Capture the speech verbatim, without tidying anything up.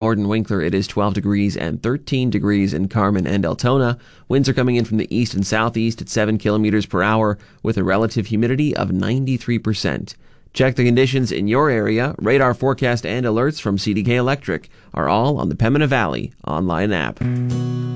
Ord and Winkler, it is twelve degrees and thirteen degrees in Carmen and Altona. Winds are coming in from the east and southeast at seven kilometers per hour with a relative humidity of ninety-three percent. Check the conditions in your area. Radar forecast and alerts from C D K Electric are all on the Pembina Valley online app.